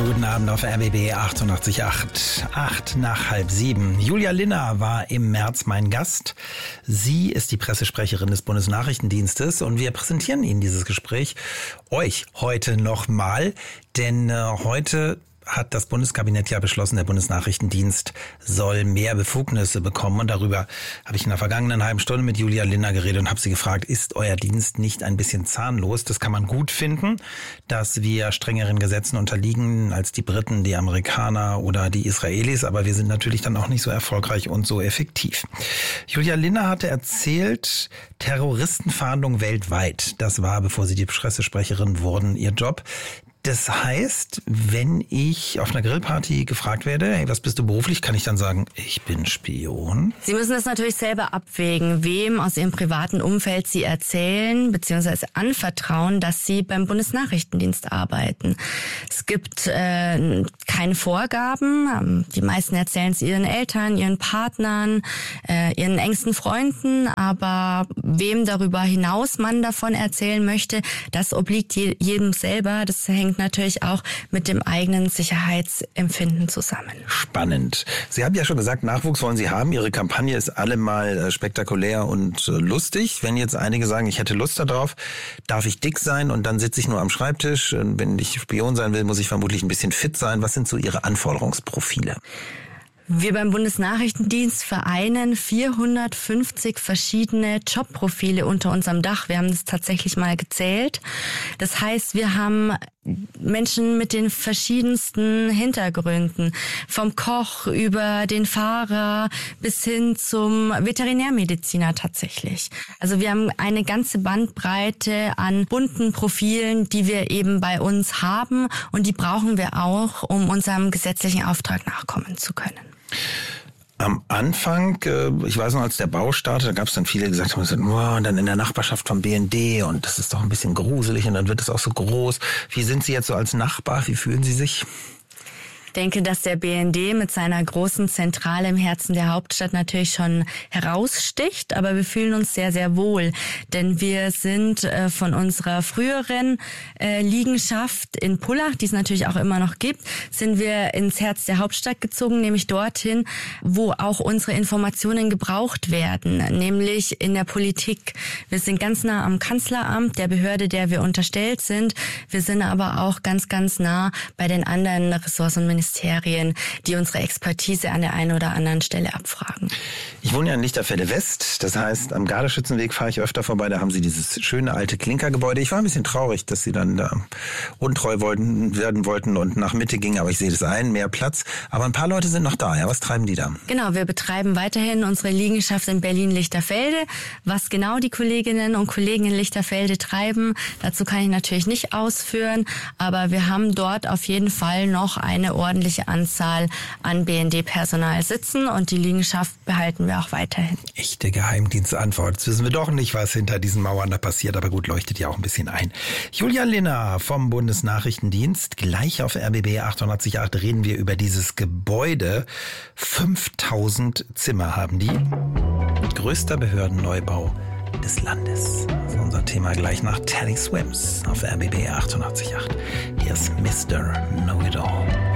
Guten Abend auf RBB 88.8, 6:08. Julia Linner war im März mein Gast. Sie ist die Pressesprecherin des Bundesnachrichtendienstes und wir präsentieren Ihnen dieses Gespräch euch heute nochmal, denn heute hat das Bundeskabinett ja beschlossen, der Bundesnachrichtendienst soll mehr Befugnisse bekommen. Und darüber habe ich in der vergangenen halben Stunde mit Julia Linner geredet und habe sie gefragt, ist euer Dienst nicht ein bisschen zahnlos? Das kann man gut finden, dass wir strengeren Gesetzen unterliegen als die Briten, die Amerikaner oder die Israelis. Aber wir sind natürlich dann auch nicht so erfolgreich und so effektiv. Julia Linner hatte erzählt, Terroristenfahndung weltweit. Das war, bevor sie die Pressesprecherin wurden, ihr Job. Das heißt, wenn ich auf einer Grillparty gefragt werde, hey, was bist du beruflich, kann ich dann sagen, ich bin Spion? Sie müssen das natürlich selber abwägen, wem aus Ihrem privaten Umfeld Sie erzählen bzw. anvertrauen, dass Sie beim Bundesnachrichtendienst arbeiten. Es gibt keine Vorgaben. Die meisten erzählen es ihren Eltern, ihren Partnern, ihren engsten Freunden. Aber wem darüber hinaus man davon erzählen möchte, das obliegt jedem selber. Das hängt natürlich auch mit dem eigenen Sicherheitsempfinden zusammen. Spannend. Sie haben ja schon gesagt, Nachwuchs wollen Sie haben. Ihre Kampagne ist allemal spektakulär und lustig. Wenn jetzt einige sagen, ich hätte Lust darauf, darf ich dick sein und dann sitze ich nur am Schreibtisch. Wenn ich Spion sein will, muss ich vermutlich ein bisschen fit sein. Was sind so Ihre Anforderungsprofile? Wir beim Bundesnachrichtendienst vereinen 450 verschiedene Jobprofile unter unserem Dach. Wir haben das tatsächlich mal gezählt. Das heißt, wir haben Menschen mit den verschiedensten Hintergründen. Vom Koch über den Fahrer bis hin zum Veterinärmediziner tatsächlich. Also wir haben eine ganze Bandbreite an bunten Profilen, die wir eben bei uns haben. Und die brauchen wir auch, um unserem gesetzlichen Auftrag nachkommen zu können. Am Anfang, ich weiß noch, als der Bau startete, da gab es dann viele, die gesagt haben, wow, und dann in der Nachbarschaft vom BND und das ist doch ein bisschen gruselig und dann wird es auch so groß. Wie sind Sie jetzt so als Nachbar? Wie fühlen Sie sich? Ich denke, dass der BND mit seiner großen Zentrale im Herzen der Hauptstadt natürlich schon heraussticht, aber wir fühlen uns sehr, sehr wohl, denn wir sind von unserer früheren Liegenschaft in Pullach, die es natürlich auch immer noch gibt, sind wir ins Herz der Hauptstadt gezogen, nämlich dorthin, wo auch unsere Informationen gebraucht werden, nämlich in der Politik. Wir sind ganz nah am Kanzleramt, der Behörde, der wir unterstellt sind. Wir sind aber auch ganz, ganz nah bei den anderen Ressorts und Ministerien, die unsere Expertise an der einen oder anderen Stelle abfragen. Ich wohne ja in Lichterfelde West, das heißt, am Gardeschützenweg fahre ich öfter vorbei, da haben Sie dieses schöne alte Klinkergebäude. Ich war ein bisschen traurig, dass Sie dann da untreu werden wollten und nach Mitte gingen, aber ich sehe das ein, mehr Platz. Aber ein paar Leute sind noch da, ja? Was treiben die da? Genau, wir betreiben weiterhin unsere Liegenschaft in Berlin-Lichterfelde. Was genau die Kolleginnen und Kollegen in Lichterfelde treiben, dazu kann ich natürlich nicht ausführen, aber wir haben dort auf jeden Fall noch eine ordentliche Anzahl an BND-Personal sitzen und die Liegenschaft behalten wir auch weiterhin. Echte Geheimdienstantwort. Jetzt wissen wir doch nicht, was hinter diesen Mauern da passiert, aber gut, leuchtet ja auch ein bisschen ein. Julia Linner vom Bundesnachrichtendienst. Gleich auf RBB 88.8 reden wir über dieses Gebäude. 5000 Zimmer haben die. Größter Behördenneubau des Landes. Das ist unser Thema gleich nach Teddy Swims auf RBB 88.8. Hier ist Mr. Know-It-All.